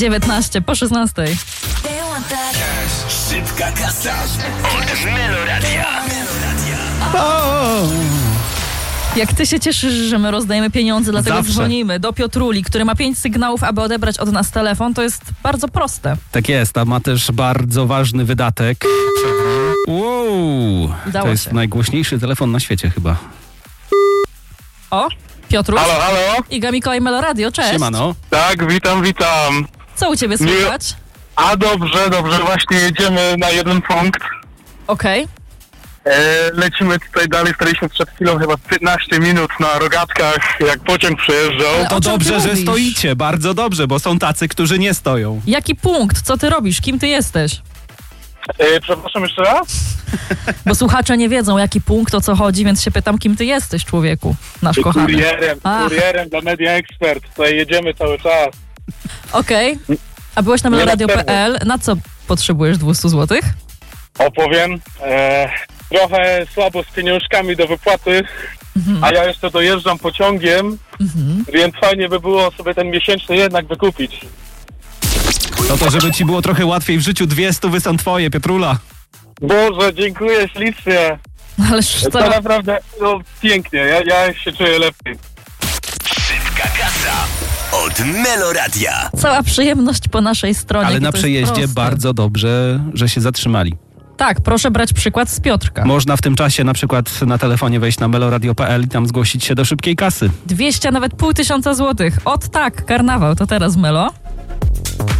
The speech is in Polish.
19 po 16. Szybka kasa od Meloradia. Jak ty się cieszysz, że my rozdajemy pieniądze, dlatego Zawsze. dzwonimy do Piotruli, który ma 5 sygnałów, aby odebrać od nas telefon. To jest bardzo proste. Tak jest, a ma też bardzo ważny wydatek. Wow, Udało to jest się. najgłośniejszy telefon na świecie chyba. O, Piotruś. Halo? Iga Mikołaj Meloradio, cześć. Siemano. Tak, witam. Co u ciebie słychać? A dobrze, właśnie jedziemy na jeden punkt. Okej. Lecimy tutaj dalej, staliśmy przed chwilą chyba 15 minut na rogatkach, jak pociąg przejeżdżał. Ale To o czym dobrze, ty że mówisz? stoicie, bardzo dobrze, bo są tacy, którzy nie stoją. Jaki punkt? Co ty robisz? Kim ty jesteś? Przepraszam jeszcze raz? Bo słuchacze nie wiedzą, jaki punkt, o co chodzi, więc się pytam, kim ty jesteś, człowieku, nasz kochany. Kurierem dla Media Expert. Tutaj jedziemy cały czas. Okej. A byłeś na meloradio.pl. Na co potrzebujesz 200 zł? Opowiem. Trochę słabo z pieniążkami do wypłaty, a ja jeszcze dojeżdżam pociągiem, więc fajnie by było sobie ten miesięczny jednak wykupić. To żeby ci było trochę łatwiej w życiu, 200 są twoje, Piotrula. Boże, dziękuję ślicznie. Ależ To naprawdę pięknie, ja się czuję lepiej. Szybka kasa od Meloradia. cała przyjemność po naszej stronie. Ale jakie na to jest przejeździe proste. bardzo dobrze, że się zatrzymali. Tak, proszę brać przykład z Piotrka. Można w tym czasie na przykład na telefonie wejść na meloradio.pl i tam zgłosić się do szybkiej kasy. 200, a nawet 500 złotych. Ot tak, karnawał, to teraz Melo.